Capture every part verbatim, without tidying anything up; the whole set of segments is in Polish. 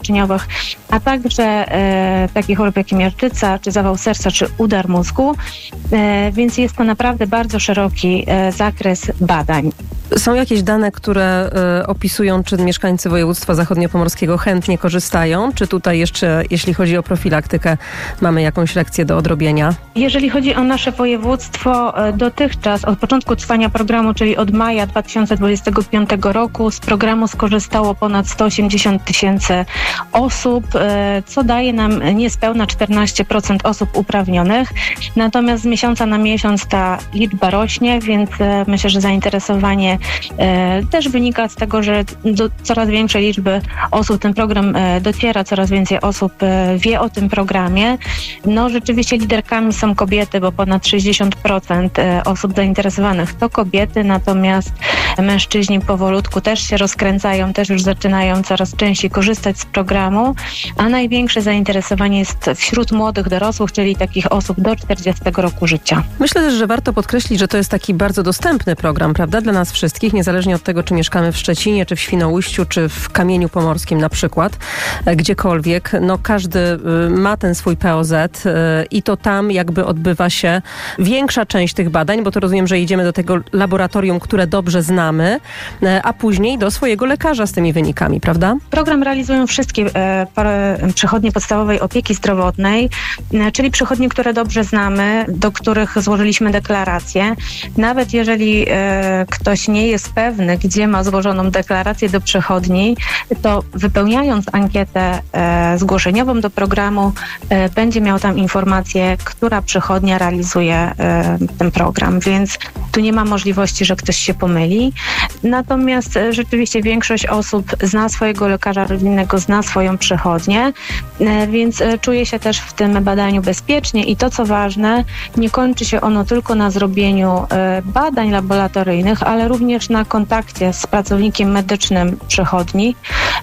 naczyniowych, a także e, takich chorób jak miażdżyca, czy zawał serca, czy udar mózgu, e, więc jest to naprawdę bardzo szeroki e, zakres badań. Są jakieś dane, które y, opisują, czy mieszkańcy województwa zachodniopomorskiego chętnie korzystają? Czy tutaj jeszcze, jeśli chodzi o profilaktykę, mamy jakąś lekcję do odrobienia? Jeżeli chodzi o nasze województwo, dotychczas od początku trwania programu, czyli od maja dwa tysiące dwudziestego piątego roku, z programu skorzystało ponad sto osiemdziesiąt tysięcy osób, co daje nam niespełna czternaście procent osób uprawnionych. Natomiast z miesiąca na miesiąc ta liczba rośnie, więc myślę, że zainteresowanie też wynika z tego, że do coraz większej liczby osób ten program dociera, coraz więcej osób wie o tym programie. No rzeczywiście liderkami są kobiety, bo ponad sześćdziesiąt procent osób zainteresowanych to kobiety, natomiast mężczyźni powolutku też się rozkręcają, też już zaczynają coraz częściej korzystać z programu, a największe zainteresowanie jest wśród młodych dorosłych, czyli takich osób do czterdziestego roku życia. Myślę też, że warto podkreślić, że to jest taki bardzo dostępny program, prawda, dla nas wszystkich, niezależnie od tego, czy mieszkamy w Szczecinie, czy w Świnoujściu, czy w Kamieniu Pomorskim na przykład, gdziekolwiek. No każdy ma ten swój P O Z i to tam jakby odbywa się większa część tych badań, bo to rozumiem, że idziemy do tego laboratorium, które dobrze znamy, a później do swojego lekarza z tymi wynikami, prawda? Program realizują wszystkie e, przychodnie podstawowej opieki zdrowotnej, e, czyli przychodnie, które dobrze znamy, do których złożyliśmy deklarację. Nawet jeżeli e, ktoś nie jest pewny, gdzie ma złożoną deklarację do przychodni, to wypełniając ankietę e, zgłoszeniową do programu, e, będzie miał tam informację, która przychodnia realizuje e, ten program, więc tu nie ma możliwości, że ktoś się pomyli. Natomiast e, rzeczywiście większość osób zna swojego lekarza rodzinnego, zna swoją przychodnię, e, więc e, czuje się też w tym badaniu bezpiecznie i to, co ważne, nie kończy się ono tylko na zrobieniu e, badań laboratoryjnych, ale również na kontakcie z pracownikiem medycznym przychodni,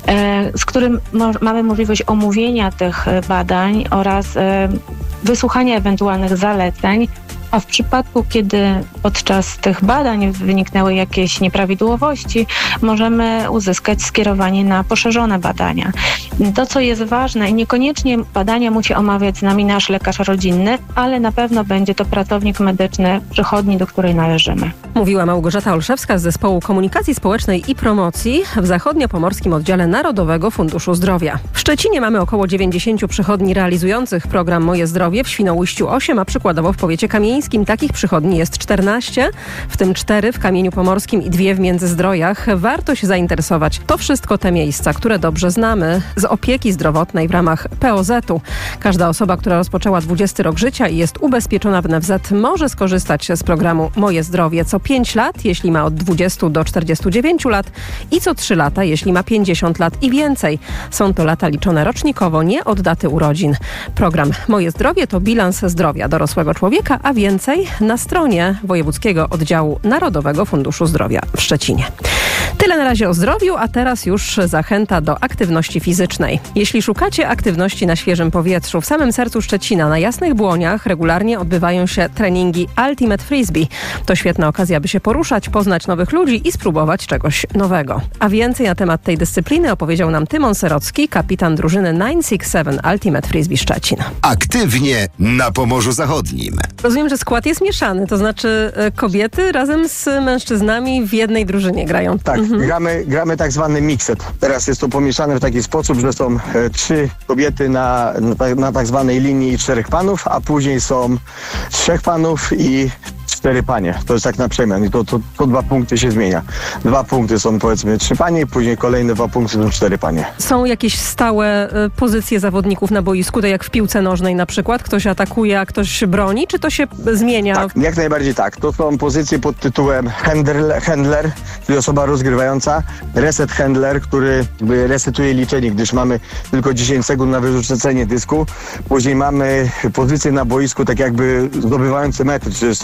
e, z którym mo- mamy możliwość omówienia tych badań oraz e, wysłuchania ewentualnych zaleceń, a w przypadku, kiedy podczas tych badań wyniknęły jakieś nieprawidłowości, możemy uzyskać skierowanie na poszerzone badania. To, co jest ważne, i niekoniecznie badania musi omawiać z nami nasz lekarz rodzinny, ale na pewno będzie to pracownik medyczny przychodni, do której należymy. Mówiła Małgorzata Olszewska z Zespołu Komunikacji Społecznej i Promocji w Zachodniopomorskim Oddziale Narodowego Funduszu Zdrowia. W Szczecinie mamy około dziewięćdziesiąt przychodni realizujących program Moje Zdrowie, w Świnoujściu osiem, a przykładowo w powiecie kamieńskim takich przychodni jest czternaście, w tym cztery w Kamieniu Pomorskim i dwie w Międzyzdrojach. Warto się zainteresować. To wszystko te miejsca, które dobrze znamy z opieki zdrowotnej w ramach P O Z-u. Każda osoba, która rozpoczęła dwudziesty rok życia i jest ubezpieczona w N F Z, może skorzystać z programu Moje Zdrowie co pięć lat, jeśli ma od dwudziestu do czterdziestu dziewięciu lat i co trzy lata, jeśli ma pięćdziesiąt lat i więcej. Są to lata liczone rocznikowo, nie od daty urodzin. Program Moje Zdrowie to bilans zdrowia dorosłego człowieka, a więcej na stronie Wojewódzkiego Oddziału Narodowego Funduszu Zdrowia w Szczecinie. Tyle na razie o zdrowiu, a teraz już zachęta do aktywności fizycznej. Jeśli szukacie aktywności na świeżym powietrzu, w samym sercu Szczecina, na Jasnych Błoniach, regularnie odbywają się treningi Ultimate Frisbee. To świetna okazja, by się poruszać, poznać nowych ludzi i spróbować czegoś nowego. A więcej na temat tej dyscypliny opowiedział nam Tymon Serocki, kapitan drużyny dziewięćset sześćdziesiąt siedem Ultimate Frisbee Szczecin. Aktywnie na Pomorzu Zachodnim. Rozumiem, że skład jest mieszany, to znaczy kobiety razem z mężczyznami w jednej drużynie grają. Tak, mhm. gramy, gramy tak zwany mixed. Teraz jest to pomieszane w taki sposób, że są e, trzy kobiety na, na, na tak zwanej linii czterech panów, a później są trzech panów i cztery panie. To jest tak na przemian i to, to, to dwa punkty się zmienia. Dwa punkty są powiedzmy trzy panie, później kolejne dwa punkty są cztery panie. Są jakieś stałe y, pozycje zawodników na boisku, tak jak w piłce nożnej na przykład? Ktoś atakuje, a ktoś broni, czy to się zmienia? Tak, jak najbardziej tak. To są pozycje pod tytułem handler, handler, czyli osoba rozgrywająca, reset handler, który resetuje liczenie, gdyż mamy tylko dziesięć sekund na wyrzucenie dysku. Później mamy pozycję na boisku tak jakby zdobywający metr, czy tam deep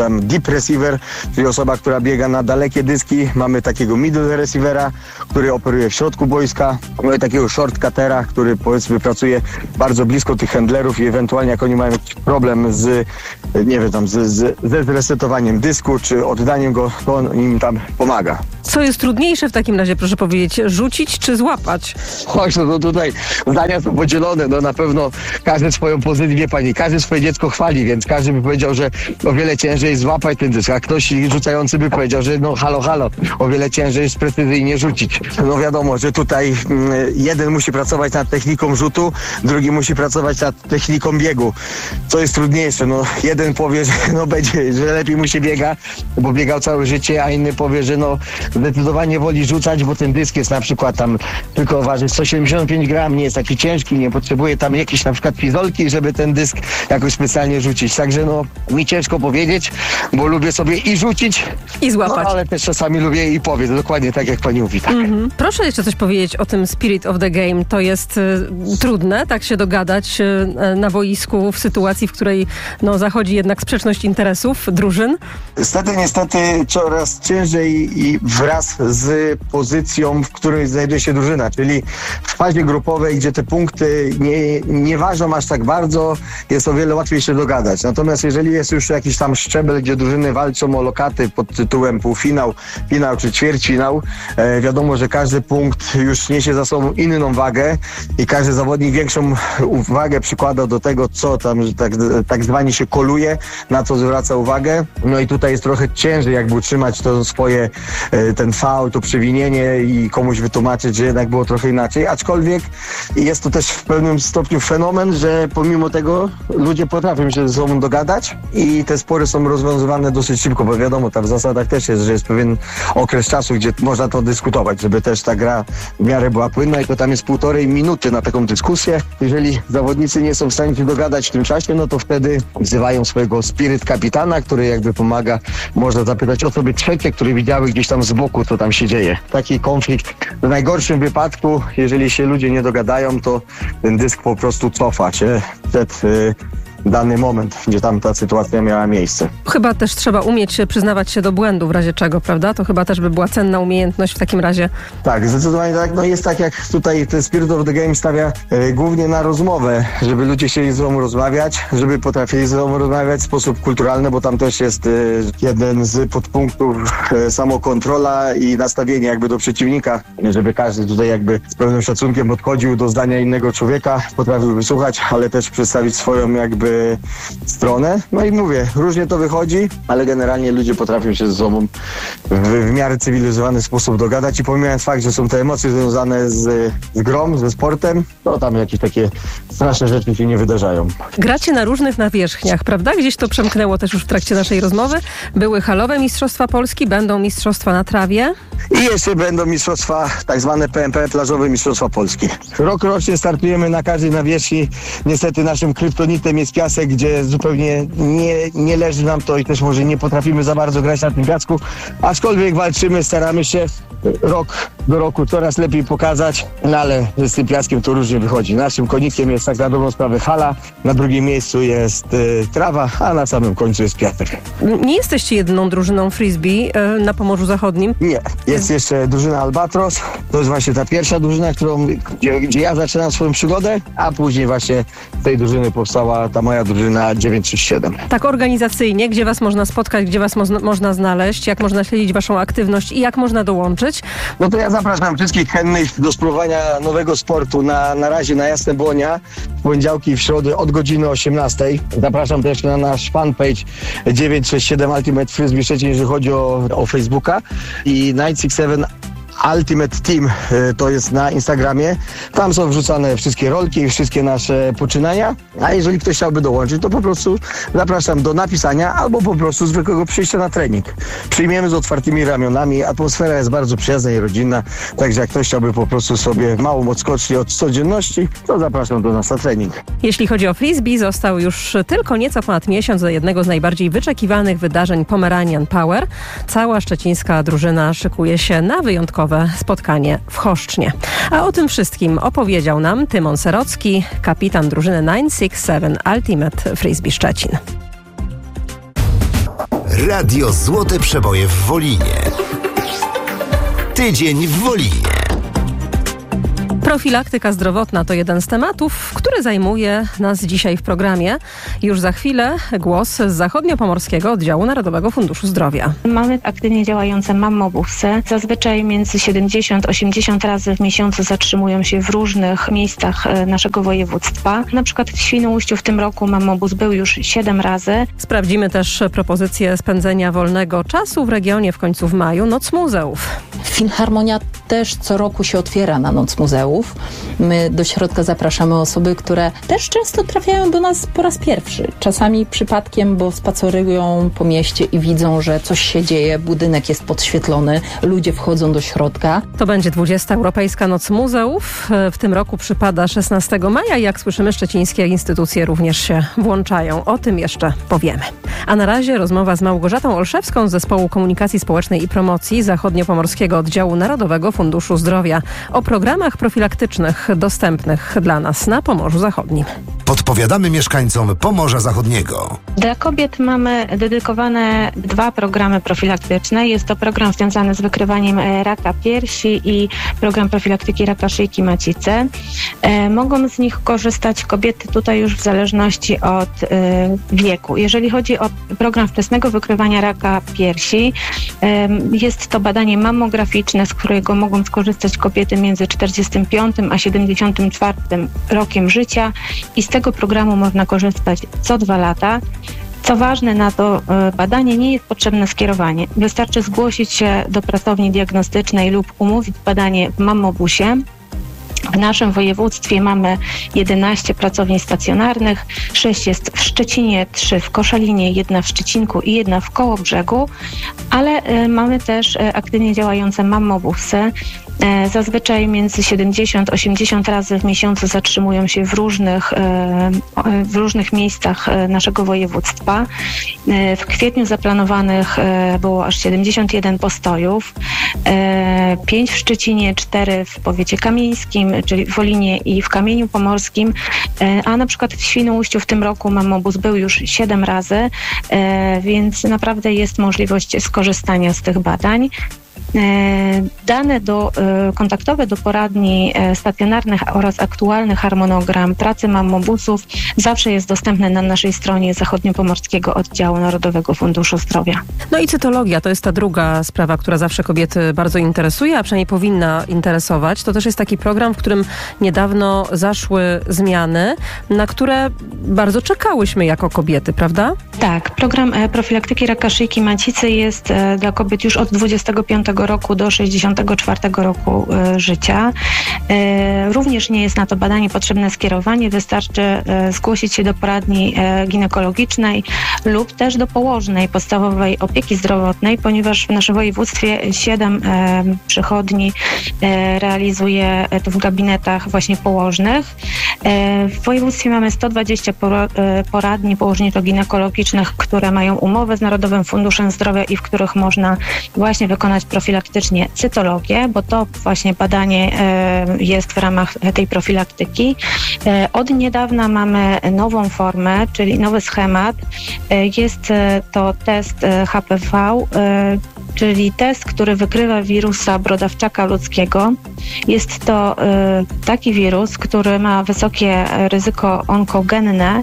receiver, czyli osoba, która biega na dalekie dyski. Mamy takiego middle receivera, który operuje w środku boiska. Mamy takiego short cuttera, który powiedzmy pracuje bardzo blisko tych handlerów i ewentualnie jak oni mają jakiś problem z, nie wiem, tam z, z, ze zresetowaniem dysku, czy oddaniem go, to on im tam pomaga. Co jest trudniejsze w takim razie, proszę powiedzieć, rzucić czy złapać? Chodź, no to tutaj zdania są podzielone, no na pewno każdy swoją pozycję, wie pani, każdy swoje dziecko chwali, więc każdy by powiedział, że o wiele ciężej jest złapać ten dysk, a ktoś rzucający by powiedział, że no halo, halo, o wiele ciężej jest precyzyjnie rzucić. No wiadomo, że tutaj mm, jeden musi pracować nad techniką rzutu, drugi musi pracować nad techniką biegu. Co jest trudniejsze? No jeden powie, że no będzie, że lepiej mu się biega, bo biegał całe życie, a inny powie, że no zdecydowanie woli rzucać, bo ten dysk jest na przykład tam tylko waży sto siedemdziesiąt pięć gram, nie jest taki ciężki, nie potrzebuje tam jakiejś na przykład fizolki, żeby ten dysk jakoś specjalnie rzucić. Także no mi ciężko powiedzieć, bo lubię sobie i rzucić, I złapać. No, ale też czasami lubię i powiedzieć, dokładnie tak jak pani mówi. Tak. Mhm. Proszę jeszcze coś powiedzieć o tym spirit of the game. To jest y, trudne, tak się dogadać y, na boisku w sytuacji, w której no, zachodzi jednak sprzeczność interesów drużyn? Niestety, niestety coraz ciężej i wraz z pozycją, w której znajduje się drużyna, czyli w fazie grupowej, gdzie te punkty nie, nie ważą aż tak bardzo, jest o wiele łatwiej się dogadać. Natomiast jeżeli jest już jakiś tam szczebel, gdzie drużyny walczą o lokaty pod tytułem półfinał, finał czy ćwierćfinał, e, wiadomo, że każdy punkt już niesie za sobą inną wagę i każdy zawodnik większą uwagę przykłada do tego, co tam że tak, tak zwani się koluje, na co zwraca uwagę. No i tutaj jest trochę ciężej jakby utrzymać to swoje, e, ten faul, to przewinienie i komuś wytłumaczyć, że jednak było trochę inaczej, aczkolwiek jest to też w pewnym stopniu fenomen, że pomimo tego ludzie potrafią się ze sobą dogadać i te spory są rozwiązywane dosyć szybko, bo wiadomo, tam w zasadach też jest, że jest pewien okres czasu, gdzie można to dyskutować, żeby też ta gra w miarę była płynna i to tam jest półtorej minuty na taką dyskusję. Jeżeli zawodnicy nie są w stanie się dogadać w tym czasie, no to wtedy wzywają swojego spirit kapitana, który jakby pomaga, można zapytać o sobie trzecie, które widziały gdzieś tam z boku, co tam się dzieje. Taki konflikt w najgorszym wypadku, jeżeli się ludzie nie dogadają, to ten dysk po prostu cofa się przed y, dany moment, gdzie tam ta sytuacja miała miejsce. Chyba też trzeba umieć przyznawać się do błędu, w razie czego, prawda? To chyba też by była cenna umiejętność w takim razie. Tak, zdecydowanie tak. No jest tak, jak tutaj ten Spirit of the Game stawia e, głównie na rozmowę, żeby ludzie chcieli ze sobą rozmawiać, żeby potrafili ze sobą rozmawiać w sposób kulturalny, bo tam też jest e, jeden z podpunktów e, samokontrola i nastawienie jakby do przeciwnika, żeby każdy tutaj jakby z pełnym szacunkiem podchodził do zdania innego człowieka, potrafił wysłuchać, ale też przedstawić swoją jakby stronę. No i mówię, różnie to wychodzi, ale generalnie ludzie potrafią się ze sobą w, w miarę cywilizowany sposób dogadać i pomijając fakt, że są te emocje związane z, z grą, ze sportem, to tam jakieś takie straszne rzeczy się nie wydarzają. Gracie na różnych nawierzchniach, prawda? Gdzieś to przemknęło też już w trakcie naszej rozmowy. Były halowe Mistrzostwa Polski, będą Mistrzostwa na trawie. I jeszcze będą mistrzostwa, tak zwane P M P, plażowe Mistrzostwa Polski. Rok rocznie startujemy na każdej nawierzchni. Niestety naszym kryptonitem jest piasek, gdzie zupełnie nie, nie leży nam to i też może nie potrafimy za bardzo grać na tym piasku. Aczkolwiek walczymy, staramy się rok do roku coraz lepiej pokazać, no ale z tym piaskiem to różnie wychodzi. Naszym konikiem jest tak na dobrą sprawę hala, na drugim miejscu jest y, trawa, a na samym końcu jest piasek. Nie jesteście jedyną drużyną frisbee y, na Pomorzu Zachodnim? Nie. Jest jeszcze drużyna Albatros. To jest właśnie ta pierwsza drużyna, którą, gdzie, gdzie ja zaczynam swoją przygodę, a później właśnie z tej drużyny powstała ta moja drużyna dziewięć sześć siedem. Tak organizacyjnie, gdzie was można spotkać, gdzie was mo- można znaleźć, jak można śledzić waszą aktywność i jak można dołączyć? No to ja zapraszam wszystkich chętnych do spróbowania nowego sportu na, na razie na Jasne Błonia w poniedziałki i w środę od godziny osiemnastej. Zapraszam też na nasz fanpage dziewięć sześć siedem Ultimate Frisbee Szczecin, jeżeli chodzi o, o Facebooka i dziewięć sześć siedem Ultimate Team, to jest na Instagramie. Tam są wrzucane wszystkie rolki i wszystkie nasze poczynania. A jeżeli ktoś chciałby dołączyć, to po prostu zapraszam do napisania albo po prostu zwykłego przyjścia na trening. Przyjmiemy z otwartymi ramionami. Atmosfera jest bardzo przyjazna i rodzinna. Także jak ktoś chciałby po prostu sobie małą odskocznię od codzienności, to zapraszam do nas na trening. Jeśli chodzi o frisbee, został już tylko nieco ponad miesiąc do jednego z najbardziej wyczekiwanych wydarzeń Pomeranian Power. Cała szczecińska drużyna szykuje się na wyjątkowe spotkanie w Choszcznie. A o tym wszystkim opowiedział nam Tymon Serocki, kapitan drużyny dziewięć sześć siedem Ultimate Frisbee Szczecin. Radio Złote Przeboje w Wolinie. Tydzień w Wolinie. Profilaktyka zdrowotna to jeden z tematów, który zajmuje nas dzisiaj w programie. Już za chwilę głos z zachodniopomorskiego oddziału Narodowego Funduszu Zdrowia. Mamy aktywnie działające mammobusy. Zazwyczaj między siedemdziesiąt a osiemdziesiąt razy w miesiącu zatrzymują się w różnych miejscach naszego województwa. Na przykład w Świnoujściu w tym roku mammobus był już siedem razy. Sprawdzimy też propozycję spędzenia wolnego czasu w regionie w końcu w maju. Noc Muzeów. Filharmonia też co roku się otwiera na Noc Muzeów. My do środka zapraszamy osoby, które też często trafiają do nas po raz pierwszy. Czasami przypadkiem, bo spacerują po mieście i widzą, że coś się dzieje, budynek jest podświetlony, ludzie wchodzą do środka. To będzie dwudziesta Europejska Noc Muzeów. W tym roku przypada szesnastego maja i jak słyszymy, szczecińskie instytucje również się włączają. O tym jeszcze powiemy. A na razie rozmowa z Małgorzatą Olszewską z Zespołu Komunikacji Społecznej i Promocji Zachodniopomorskiego Oddziału Narodowego Funduszu Zdrowia o programach profilaktycznych dostępnych dla nas na Pomorzu Zachodnim. Podpowiadamy mieszkańcom Pomorza Zachodniego. Dla kobiet mamy dedykowane dwa programy profilaktyczne. Jest to program związany z wykrywaniem raka piersi i program profilaktyki raka szyjki macicy. E, mogą z nich korzystać kobiety tutaj już w zależności od e, wieku. Jeżeli chodzi o program wczesnego wykrywania raka piersi, e, jest to badanie mammograficzne, z którego mogą skorzystać kobiety między czterdziestym piątym a siedemdziesiątym czwartym rokiem życia i z tego programu można korzystać co dwa lata. Co ważne, na to badanie nie jest potrzebne skierowanie. Wystarczy zgłosić się do pracowni diagnostycznej lub umówić badanie w mammobusie. W naszym województwie mamy jedenaście pracowni stacjonarnych, sześć jest w Szczecinie, trzy w Koszalinie, jedna w Szczecinku i jedna w Kołobrzegu, ale y, mamy też y, aktywnie działające mammobusy. Y, zazwyczaj między siedemdziesiąt a osiemdziesiąt razy w miesiącu zatrzymują się w różnych, y, y, w różnych miejscach y, naszego województwa. Y, w kwietniu zaplanowanych y, było aż siedemdziesiąt jeden postojów, y, pięć w Szczecinie, cztery w powiecie kamieńskim, czyli w Wolinie i w Kamieniu Pomorskim, a na przykład w Świnoujściu w tym roku mammobus był już siedem razy, więc naprawdę jest możliwość skorzystania z tych badań. Dane do, kontaktowe do poradni stacjonarnych oraz aktualny harmonogram pracy mammobusów zawsze jest dostępny na naszej stronie Zachodniopomorskiego Oddziału Narodowego Funduszu Zdrowia. No i cytologia to jest ta druga sprawa, która zawsze kobiety bardzo interesuje, a przynajmniej powinna interesować. To też jest taki program, w którym niedawno zaszły zmiany, na które bardzo czekałyśmy jako kobiety, prawda? Tak, program profilaktyki raka szyjki macicy jest dla kobiet już od dwudziestego piątego roku do sześćdziesiątego czwartego roku y, życia. Y, również nie jest na to badanie potrzebne skierowanie. Wystarczy y, zgłosić się do poradni y, ginekologicznej lub też do położnej podstawowej opieki zdrowotnej, ponieważ w naszym województwie siedem y, przychodni y, realizuje to w gabinetach właśnie położnych. Y, w województwie mamy sto dwadzieścia pora, y, poradni położniczo-ginekologicznych, które mają umowę z Narodowym Funduszem Zdrowia i w których można właśnie wykonać profilaktycznie cytologię, bo to właśnie badanie jest w ramach tej profilaktyki. Od niedawna mamy nową formę, czyli nowy schemat. Jest to test H P V, czyli test, który wykrywa wirusa brodawczaka ludzkiego. Jest to taki wirus, który ma wysokie ryzyko onkogenne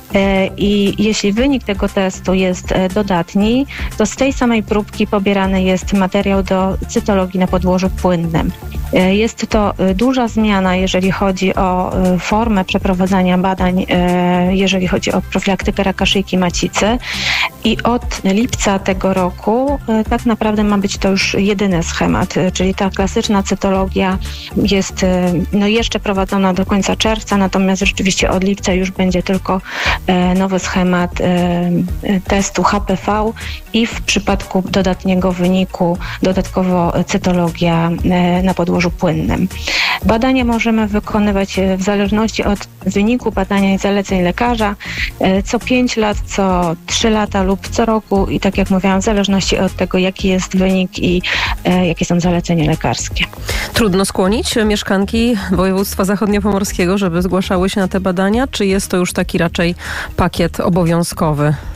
i jeśli wynik tego testu jest dodatni, to z tej samej próbki pobierany jest materiał do cytologii na podłożu płynnym. Jest to duża zmiana, jeżeli chodzi o formę przeprowadzania badań, jeżeli chodzi o profilaktykę raka szyjki macicy i od lipca tego roku tak naprawdę ma być to już jedyny schemat, czyli ta klasyczna cytologia jest no, jeszcze prowadzona do końca czerwca, natomiast rzeczywiście od lipca już będzie tylko nowy schemat testu H P V i w przypadku dodatniego wyniku dodatkowo cytologia na podłożu płynnym. Badania możemy wykonywać w zależności od wyniku badania i zaleceń lekarza co pięć lat, co trzy lata lub co roku i tak jak mówiłam, w zależności od tego, jaki jest wynik i e, jakie są zalecenia lekarskie. Trudno skłonić mieszkanki województwa zachodniopomorskiego, żeby zgłaszały się na te badania, czy jest to już taki raczej pakiet obowiązkowy?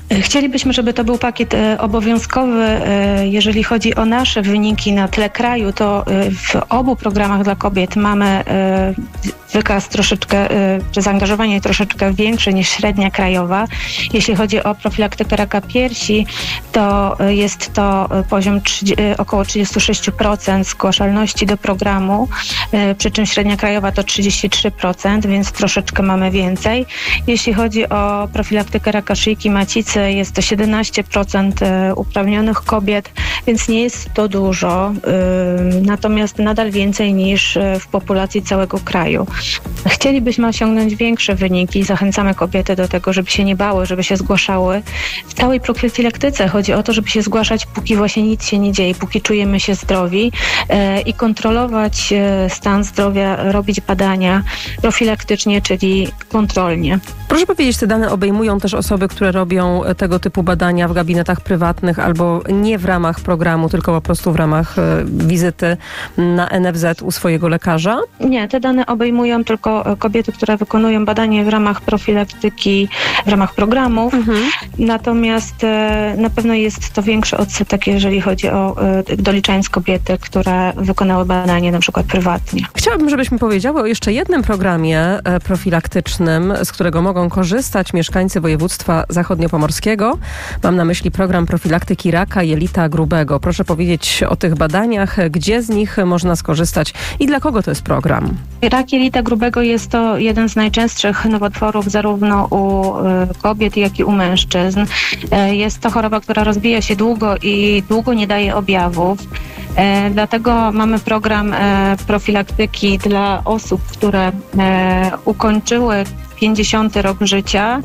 Chcielibyśmy, żeby to był pakiet e, obowiązkowy. E, jeżeli chodzi o nasze wyniki na tle kraju, to e, w obu programach dla kobiet mamy e, wykaz troszeczkę, e, czy zaangażowanie troszeczkę większe niż średnia krajowa. Jeśli chodzi o profilaktykę raka piersi, to e, jest to poziom trzydzieści, e, około trzydzieści sześć procent zgłaszalności do programu, e, przy czym średnia krajowa to trzydzieści trzy procent, więc troszeczkę mamy więcej. Jeśli chodzi o profilaktykę raka szyjki macicy, jest to siedemnaście procent uprawnionych kobiet, więc nie jest to dużo, natomiast nadal więcej niż w populacji całego kraju. Chcielibyśmy osiągnąć większe wyniki, zachęcamy kobiety do tego, żeby się nie bały, żeby się zgłaszały. W całej profilaktyce chodzi o to, żeby się zgłaszać, póki właśnie nic się nie dzieje, póki czujemy się zdrowi i kontrolować stan zdrowia, robić badania profilaktycznie, czyli kontrolnie. Proszę powiedzieć, te dane obejmują też osoby, które robią tego typu badania w gabinetach prywatnych albo nie w ramach programu, tylko po prostu w ramach wizyty na N F Z u swojego lekarza? Nie, te dane obejmują tylko kobiety, które wykonują badanie w ramach profilaktyki, w ramach programów. Mhm. Natomiast na pewno jest to większy odsetek, jeżeli chodzi o, doliczając kobiety, które wykonały badanie na przykład prywatnie. Chciałabym, żebyśmy powiedziały o jeszcze jednym programie profilaktycznym, z którego mogą korzystać mieszkańcy województwa zachodniopomorskiego. Mam na myśli program profilaktyki raka jelita grubego. Proszę powiedzieć o tych badaniach, gdzie z nich można skorzystać i dla kogo to jest program? Rak jelita grubego jest to jeden z najczęstszych nowotworów zarówno u kobiet, jak i u mężczyzn. Jest to choroba, która rozwija się długo i długo nie daje objawów. E, dlatego mamy program e, profilaktyki dla osób, które e, ukończyły pięćdziesiąty rok życia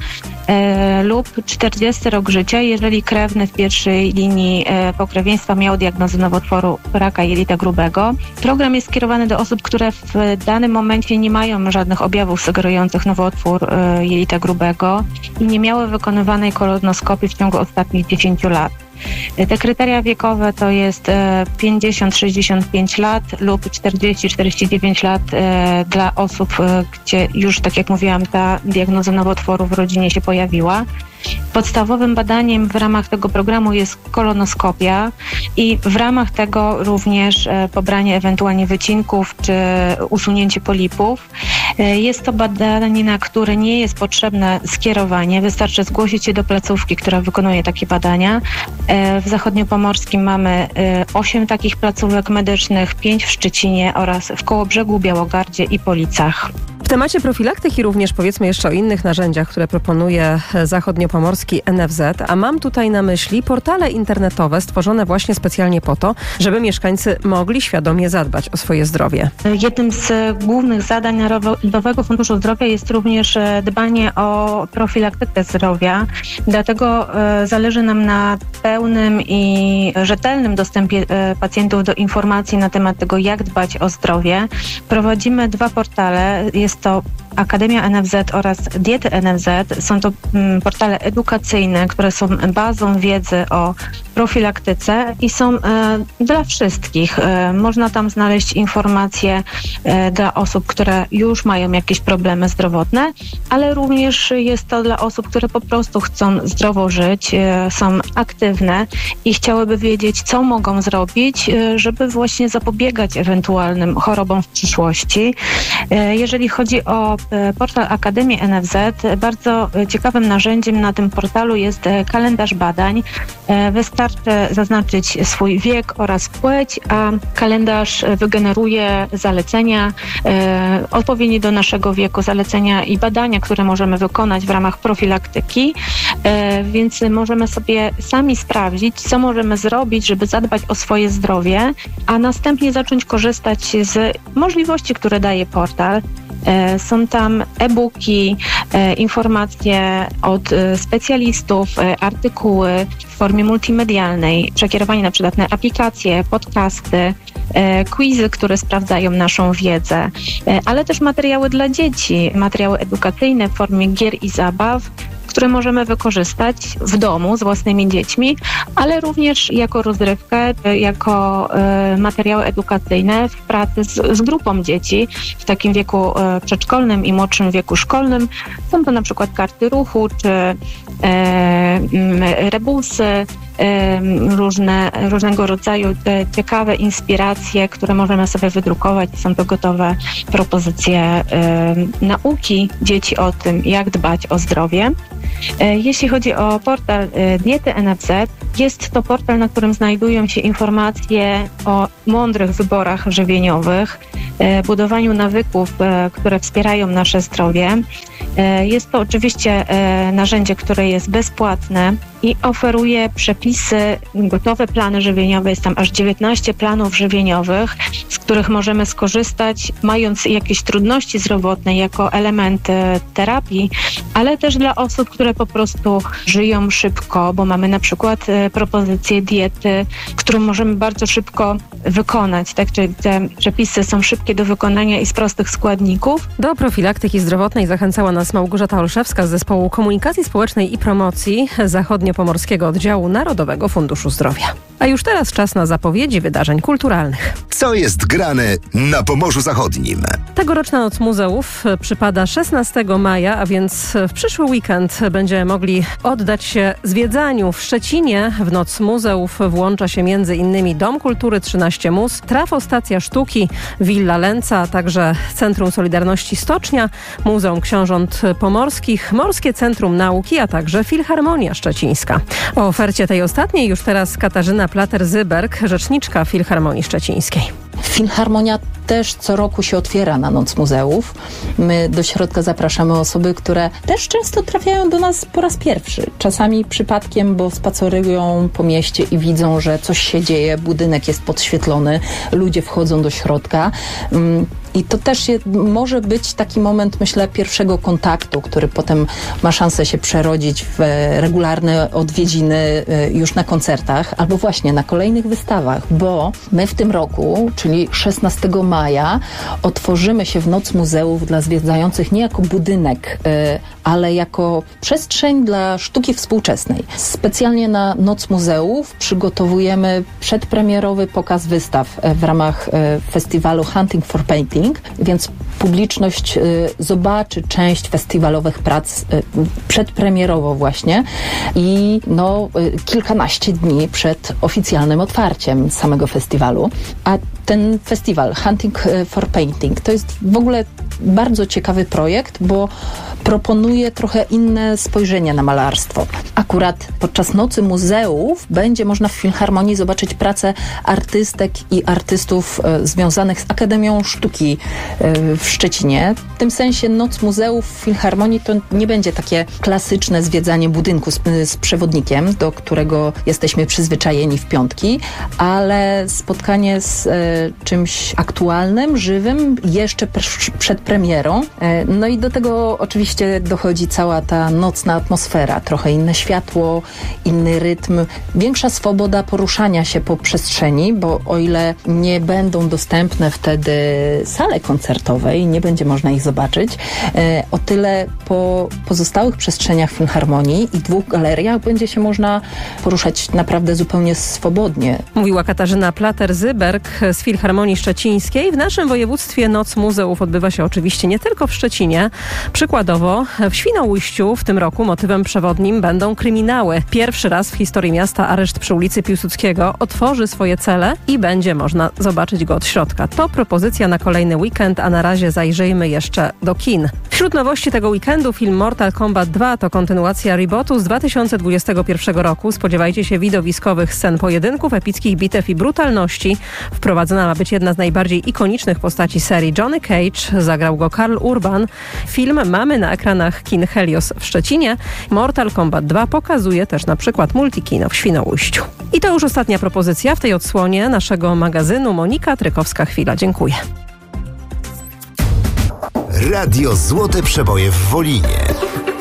e, lub czterdziesty rok życia, jeżeli krewny w pierwszej linii e, pokrewieństwa miał diagnozę nowotworu raka jelita grubego. Program jest skierowany do osób, które w danym momencie nie mają żadnych objawów sugerujących nowotwór e, jelita grubego i nie miały wykonywanej kolonoskopii w ciągu ostatnich dziesięciu lat. Te kryteria wiekowe to jest pięćdziesiąt sześćdziesiąt pięć lat lub czterdzieści czterdzieści dziewięć lat dla osób, gdzie już, tak jak mówiłam, ta diagnoza nowotworu w rodzinie się pojawiła. Podstawowym badaniem w ramach tego programu jest kolonoskopia i w ramach tego również pobranie ewentualnie wycinków czy usunięcie polipów. Jest to badanie, na które nie jest potrzebne skierowanie. Wystarczy zgłosić się do placówki, która wykonuje takie badania. W Zachodniopomorskim mamy osiem takich placówek medycznych, pięć w Szczecinie oraz w Kołobrzegu, Białogardzie i Policach. W temacie profilaktyki również powiedzmy jeszcze o innych narzędziach, które proponuje zachodniopomorski N F Z, a mam tutaj na myśli portale internetowe stworzone właśnie specjalnie po to, żeby mieszkańcy mogli świadomie zadbać o swoje zdrowie. Jednym z głównych zadań Narodowego Funduszu Zdrowia jest również dbanie o profilaktykę zdrowia. Dlatego zależy nam na pełnym i rzetelnym dostępie pacjentów do informacji na temat tego, jak dbać o zdrowie. Prowadzimy dwa portale. Jest to Akademia N F Z oraz Diety N F Z. Są to mm, portale edukacyjne, które są bazą wiedzy o profilaktyce i są e, dla wszystkich. E, można tam znaleźć informacje e, dla osób, które już mają jakieś problemy zdrowotne, ale również jest to dla osób, które po prostu chcą zdrowo żyć, e, są aktywne i chciałyby wiedzieć, co mogą zrobić, e, żeby właśnie zapobiegać ewentualnym chorobom w przyszłości. E, jeżeli chodzi o e, portal Akademii N F Z, bardzo ciekawym narzędziem na tym portalu jest e, kalendarz badań. E, wystarczy zaznaczyć swój wiek oraz płeć, a kalendarz wygeneruje zalecenia e, odpowiednie do naszego wieku, zalecenia i badania, które możemy wykonać w ramach profilaktyki, e, więc możemy sobie sami sprawdzić, co możemy zrobić, żeby zadbać o swoje zdrowie, a następnie zacząć korzystać z możliwości, które daje portal. Są tam e-booki, informacje od specjalistów, artykuły w formie multimedialnej, przekierowanie na przykład na aplikacje, podcasty, quizy, które sprawdzają naszą wiedzę, ale też materiały dla dzieci, materiały edukacyjne w formie gier i zabaw, które możemy wykorzystać w domu z własnymi dziećmi, ale również jako rozrywkę, jako e, materiały edukacyjne w pracy z, z grupą dzieci w takim wieku e, przedszkolnym i młodszym wieku szkolnym. Są to na przykład karty ruchu, czy e, rebusy, różne, różnego rodzaju ciekawe inspiracje, które możemy sobie wydrukować. Są to gotowe propozycje y, nauki dzieci o tym, jak dbać o zdrowie. Y, jeśli chodzi o portal y, Diety N F Z, jest to portal, na którym znajdują się informacje o mądrych wyborach żywieniowych, y, budowaniu nawyków, y, które wspierają nasze zdrowie. Y, jest to oczywiście y, narzędzie, które jest bezpłatne i oferuje przepisy, gotowe plany żywieniowe. Jest tam aż dziewiętnaście planów żywieniowych, z których możemy skorzystać, mając jakieś trudności zdrowotne jako element terapii, ale też dla osób, które po prostu żyją szybko, bo mamy na przykład propozycję diety, którą możemy bardzo szybko wykonać. Tak? Czyli te przepisy są szybkie do wykonania i z prostych składników. Do profilaktyki zdrowotnej zachęcała nas Małgorzata Olszewska z Zespołu Komunikacji Społecznej i Promocji Zachodniopomorskiego Oddziału Narodowego Funduszu Zdrowia. A już teraz czas na zapowiedzi wydarzeń kulturalnych. Co jest grane na Pomorzu Zachodnim? Tegoroczna Noc Muzeów przypada szesnastego maja, a więc w przyszły weekend będziemy mogli oddać się zwiedzaniu w Szczecinie. W Noc Muzeów włącza się między innymi Dom Kultury trzynaście Mus, Trafostacja Sztuki, Villa Lęca, a także Centrum Solidarności Stocznia, Muzeum Książąt Pomorskich, Morskie Centrum Nauki, a także Filharmonia Szczecińska. O ofercie tej ostatniej już teraz Katarzyna Plater-Zyberg, rzeczniczka Filharmonii Szczecińskiej. Filharmonia też co roku się otwiera na Noc Muzeów. My do środka zapraszamy osoby, które też często trafiają do nas po raz pierwszy. Czasami przypadkiem, bo spacerują po mieście i widzą, że coś się dzieje, budynek jest podświetlony, ludzie wchodzą do środka. I to też jest, może być taki moment, myślę, pierwszego kontaktu, który potem ma szansę się przerodzić w regularne odwiedziny już na koncertach albo właśnie na kolejnych wystawach, bo my w tym roku, czyli szesnastego maja, otworzymy się w Noc Muzeów dla zwiedzających nie jako budynek, ale jako przestrzeń dla sztuki współczesnej. Specjalnie na Noc Muzeów przygotowujemy przedpremierowy pokaz wystaw w ramach festiwalu Hunting for Painting, więc publiczność y, zobaczy część festiwalowych prac y, przedpremierowo właśnie i no, y, kilkanaście dni przed oficjalnym otwarciem samego festiwalu. A ten festiwal Hunting for Painting to jest w ogóle bardzo ciekawy projekt, bo proponuje trochę inne spojrzenie na malarstwo. Akurat podczas Nocy Muzeów będzie można w Filharmonii zobaczyć pracę artystek i artystów e, związanych z Akademią Sztuki e, w Szczecinie. W tym sensie Noc Muzeów w Filharmonii to nie będzie takie klasyczne zwiedzanie budynku z, z przewodnikiem, do którego jesteśmy przyzwyczajeni w piątki, ale spotkanie z e, czymś aktualnym, żywym, jeszcze pr- przed premierą. E, no i do tego oczywiście dochodzi cała ta nocna atmosfera, trochę inne światło, inny rytm, większa swoboda poruszania się po przestrzeni, bo o ile nie będą dostępne wtedy sale koncertowe i nie będzie można ich zobaczyć, e, o tyle po pozostałych przestrzeniach Filharmonii i dwóch galeriach będzie się można poruszać naprawdę zupełnie swobodnie. Mówiła Katarzyna Plater-Zyberg z Filharmonii Szczecińskiej. W naszym województwie Noc Muzeów odbywa się oczywiście nie tylko w Szczecinie. Przykładowo w Świnoujściu w tym roku motywem przewodnim będą kryminały. Pierwszy raz w historii miasta areszt przy ulicy Piłsudskiego otworzy swoje cele i będzie można zobaczyć go od środka. To propozycja na kolejny weekend, a na razie zajrzyjmy jeszcze do kin. Wśród nowości tego weekendu film Mortal Kombat dwa to kontynuacja rebootu z dwa tysiące dwudziestego pierwszego roku. Spodziewajcie się widowiskowych scen pojedynków, epickich bitew i brutalności. Wprowadzona ma być jedna z najbardziej ikonicznych postaci serii. Johnny Cage, zagrał go Karl Urban. Film mamy na ekranach kin Helios w Szczecinie. Mortal Kombat dwa pokazuje też na przykład Multikino w Świnoujściu. I to już ostatnia propozycja w tej odsłonie naszego magazynu. Monika Trykowska-Chwila. Dziękuję. Radio Złote Przeboje w Wolinie.